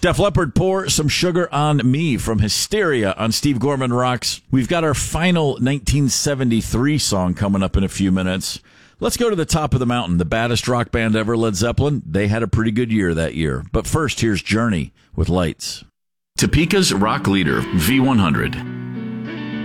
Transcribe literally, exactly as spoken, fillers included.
Def Leppard, Pour Some Sugar on Me from Hysteria on Steve Gorman Rocks. We've got our final nineteen seventy-three song coming up in a few minutes. Let's go to the top of the mountain. The baddest rock band ever, Led Zeppelin. They had a pretty good year that year. But first, here's Journey with Lights. Topeka's rock leader, V one hundred.